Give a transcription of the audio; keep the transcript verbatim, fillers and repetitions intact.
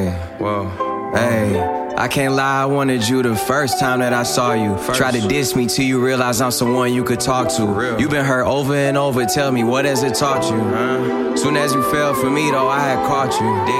Yeah, whoa, hey. I can't lie, I wanted you the first time that I saw you. First. Try to diss me till you realize I'm someone you could talk to. You been hurt over and over, tell me, what has it taught you? Huh? Soon as you fell for me though, I had caught you.